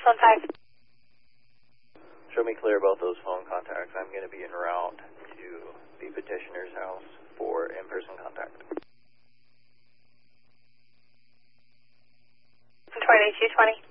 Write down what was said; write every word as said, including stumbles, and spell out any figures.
phone five. Show me clear about those phone contacts. I'm going to be en route to the petitioner's house for in-person contact. twenty-two twenty.